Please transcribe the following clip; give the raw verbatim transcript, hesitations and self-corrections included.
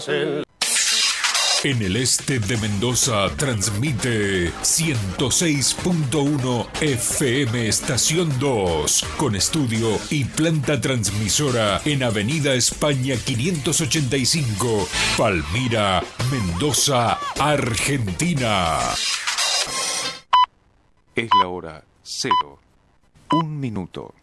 En el este de Mendoza transmite ciento seis punto uno F M Estación dos, con estudio y planta transmisora en Avenida España quinientos ochenta y cinco, Palmira, Mendoza, Argentina. Es la hora cero, un minuto.